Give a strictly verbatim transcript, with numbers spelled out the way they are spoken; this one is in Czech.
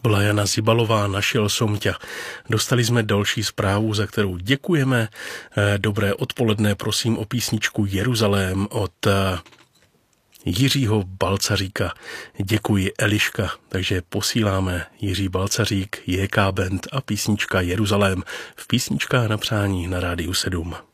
byla Jana Zibalová, Našel som ťa. Dostali jsme další zprávu, za kterou děkujeme. Dobré odpoledne, prosím o písničku Jeruzalém od Jiřího Balcaříka. Děkuji, Eliška. Takže posíláme Jiří Balcařík, J K Band a písnička Jeruzalém v písničkách na přání na Rádiu sedm.